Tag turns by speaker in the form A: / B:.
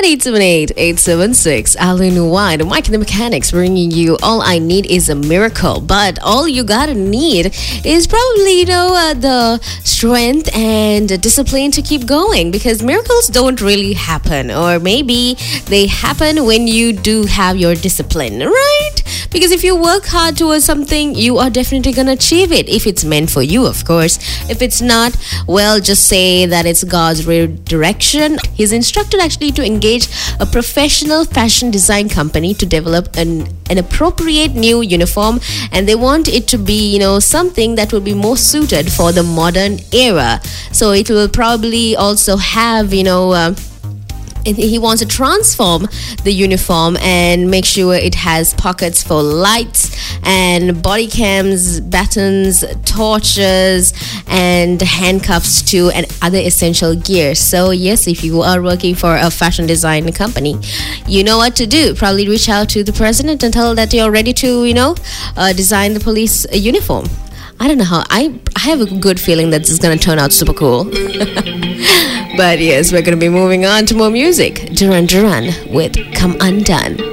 A: 878-876. Alan White, Mike and the Mechanics, bringing you All I Need Is a Miracle. But all you gotta need is probably, the strength and discipline to keep going, because miracles don't really happen, or maybe they happen when you do have your discipline, right? Because if you work hard towards something, you are definitely gonna achieve it, if it's meant for you, of course. If it's not, well, just say that it's God's redirection. He's instructed actually to engage a professional fashion design company to develop an appropriate new uniform, and they want it to be, something that will be more suited for the modern era. So it will probably also have, he wants to transform the uniform and make sure it has pockets for lights and body cams, batons, torches, and handcuffs too, and other essential gear. So yes, if you are working for a fashion design company, you know what to do. Probably reach out to the president and tell that you're ready to, design the police uniform. I don't know how. I have a good feeling that this is going to turn out super cool. But yes, we're going to be moving on to more music. Duran Duran with Come Undone.